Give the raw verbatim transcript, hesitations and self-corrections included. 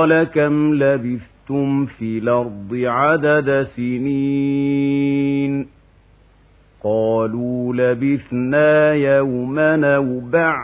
قال كم لبثتم في الأرض عدد سنين قالوا لبثنا يوما أو بعض